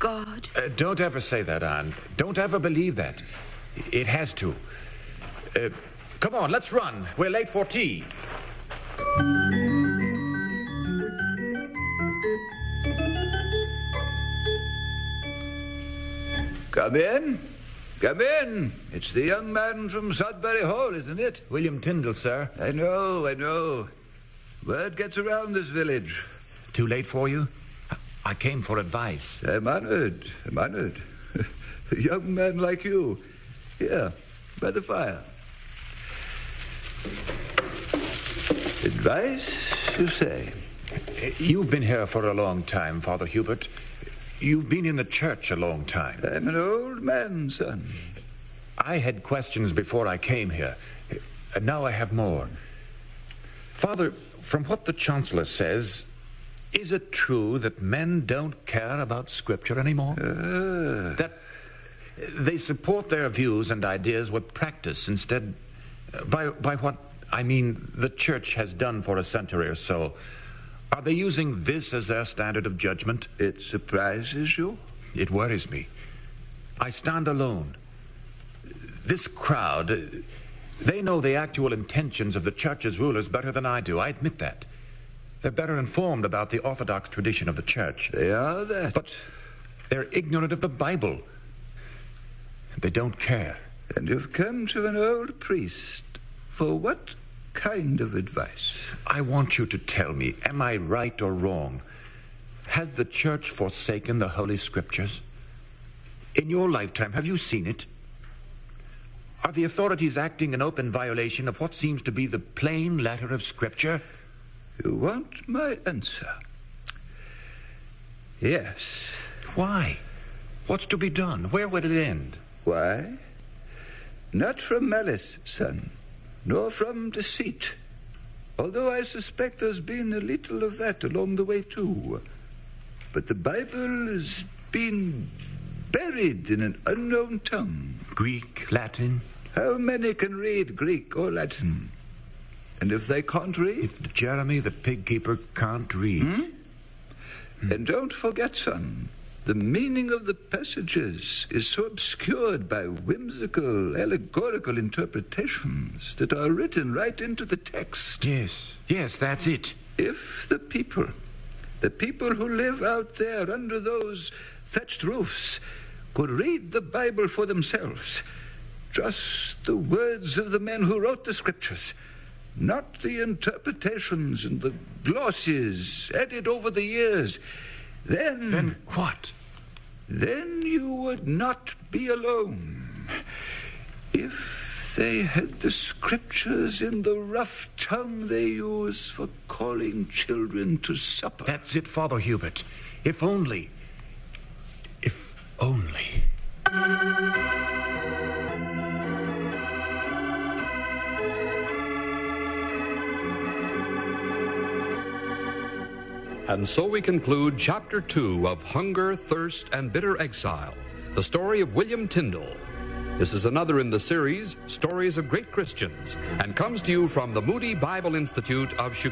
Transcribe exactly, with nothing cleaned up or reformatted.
God? Uh, don't ever say that, Anne. Don't ever believe that. It has to. Uh, come on, let's run. We're late for tea. Come in. Come in. It's the young man from Sudbury Hall, isn't it? William Tyndall, sir. I know, I know. Word gets around this village. Too late for you? I came for advice. I'm honored. I'm honored. A young man like you. Here, by the fire. Advice, you say? You've been here for a long time, Father Hubert. You've been in the church a long time. I'm an old man, son. I had questions before I came here, and now I have more. Father, from what the Chancellor says, is it true that men don't care about Scripture anymore? Uh. That they support their views and ideas with practice instead, by, by what, I mean, the Church has done for a century or so. Are they using this as their standard of judgment? It surprises you? It worries me. I stand alone. This crowd, they know the actual intentions of the Church's rulers better than I do. I admit that. They're better informed about the Orthodox tradition of the Church. They are that. But they're ignorant of the Bible. They don't care. And you've come to an old priest. For what kind of advice? I want you to tell me, am I right or wrong? Has the Church forsaken the Holy Scriptures? In your lifetime, have you seen it? Are the authorities acting in open violation of what seems to be the plain letter of Scripture? You want my answer? Yes. Why? What's to be done? Where would it end? Why? Not from malice, son, nor from deceit. Although I suspect there's been a little of that along the way, too. But the Bible has been buried in an unknown tongue. Greek, Latin? How many can read Greek or Latin? And if they can't read? If Jeremy the pig keeper can't read. Hmm? Hmm. And don't forget, son, the meaning of the passages is so obscured by whimsical, allegorical interpretations that are written right into the text. Yes, yes, that's it. If the people, the people who live out there under those thatched roofs, could read the Bible for themselves, just the words of the men who wrote the Scriptures, not the interpretations and the glosses added over the years, then... Then what? Then you would not be alone. If they had the Scriptures in the rough tongue they use for calling children to supper. That's it, Father Hubert. If only... If only... And so we conclude Chapter two of Hunger, Thirst, and Bitter Exile, the story of William Tyndall. This is another in the series, Stories of Great Christians, and comes to you from the Moody Bible Institute of Chicago.